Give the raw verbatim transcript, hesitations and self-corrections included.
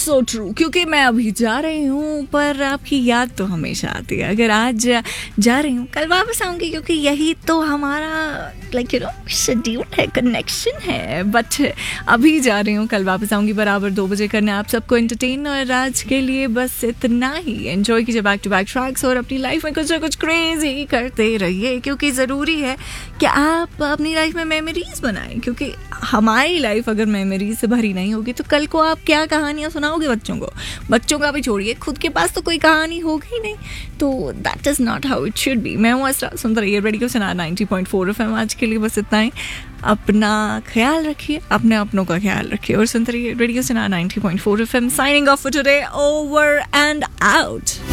So true, क्योंकि मैं अभी जा रही हूँ पर आपकी याद तो हमेशा आती है. अगर आज जा रही हूँ कल वापस आऊँगी, क्योंकि यही तो हमारा लाइक यू नो शेड्यूल है, कनेक्शन है. बट अभी जा रही हूँ, कल वापस आऊँगी बराबर दो बजे करने आप सबको एंटरटेन. और आज के लिए बस इतना ही. एंजॉय कीजिए बैक टू बैक ट्रैक्स और अपनी लाइफ में कुछ ना कुछ क्रेजी करते रहिए, क्योंकि ज़रूरी है कि आप अपनी लाइफ में मेमोरीज बनाएं. क्योंकि हमारी लाइफ अगर मेमोरीज से भरी नहीं होगी तो कल को आप क्या कहानियाँ सुनाओगे बच्चों को. बच्चों का भी छोड़िए, खुद के पास तो कोई कहानी होगी ही नहीं. तो that is not how it should be. मैं हूँ असरा, सुनते रहिए रेडियो सुना ninety point four F M. आज के लिए बस इतना ही. अपना ख्याल रखिए, अपने अपनों का ख्याल रखिए और सुनते रहिए रेडियो सुना ninety point four F M. Signing off for today, over and out.